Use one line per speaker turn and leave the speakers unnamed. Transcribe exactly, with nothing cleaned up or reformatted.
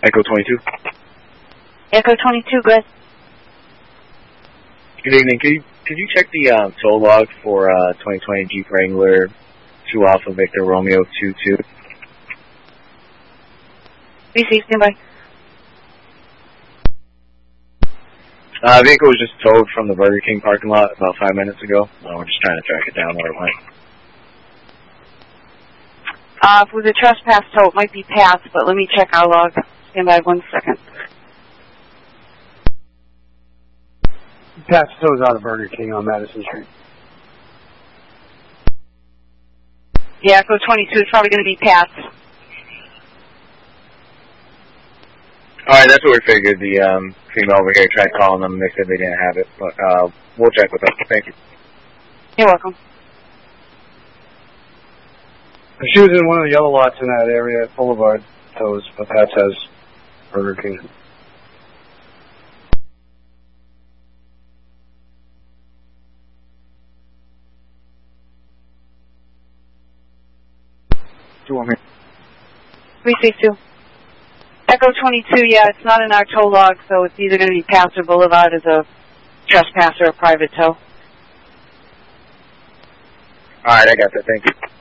Echo twenty-two.
Echo twenty-two, good.
Good evening. Could you, could you check the um, toll log for uh, twenty twenty Jeep Wrangler two Alpha Victor Romeo two two?
B C, stand by.
Uh, the vehicle was just towed from the Burger King parking lot about five minutes ago. Uh, we're just trying to track it down where it went.
Uh, if it was a trespass tow, it might be passed, but let me check our log. Stand by one second.
Pat's tow's out of Burger King on Madison Street.
Yeah, Echo twenty-two is probably going to be passed.
All right, that's what we figured. The um, female over here tried calling them. They said they didn't have it, but uh, we'll check with them. Thank you.
You're welcome.
She was in one of the yellow lots in that area at Boulevard tows, but Pat says Burger King.
Do you want me?
three six two. Echo twenty-two, yeah, it's not in our tow log, so it's either going to be passed or Boulevard as a trespass or a private tow.
All right, I got that. Thank you.